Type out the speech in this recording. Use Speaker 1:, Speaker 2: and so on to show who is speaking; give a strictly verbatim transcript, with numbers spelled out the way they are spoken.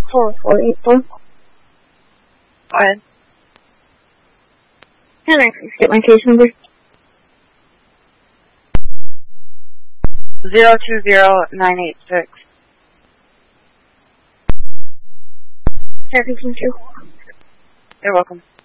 Speaker 1: four four eight four.
Speaker 2: Go ahead.
Speaker 1: Can I please get my case number?
Speaker 2: Zero two zero nine eight six.
Speaker 1: Perfect, thank you.
Speaker 2: You're welcome.